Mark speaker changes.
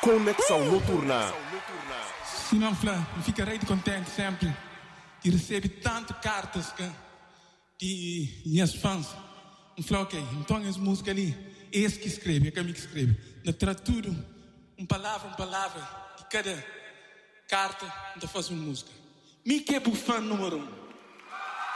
Speaker 1: Conexão Noturna.
Speaker 2: Se não, Flá, eu ficarei contente sempre de receber tantas cartas de minhas fãs. Flá, ok, então as músicas ali, esse que escreve, é que escreve. Eu trato tudo, palavra, de cada carta, de fazer uma música. Me que é o fã número 1.